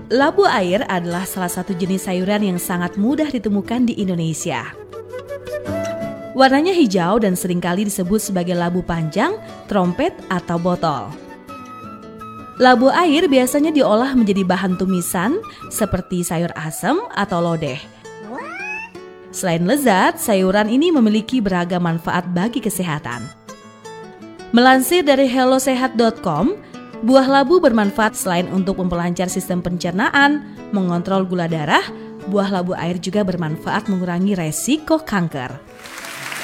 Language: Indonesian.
Labu air adalah salah satu jenis sayuran yang sangat mudah ditemukan di Indonesia. Warnanya hijau dan seringkali disebut sebagai labu panjang, trompet, atau botol. Labu air biasanya diolah menjadi bahan tumisan seperti sayur asem atau lodeh. Selain lezat, sayuran ini memiliki beragam manfaat bagi kesehatan. Melansir dari hellosehat.com, buah labu bermanfaat selain untuk memperlancar sistem pencernaan, mengontrol gula darah, buah labu air juga bermanfaat mengurangi resiko kanker.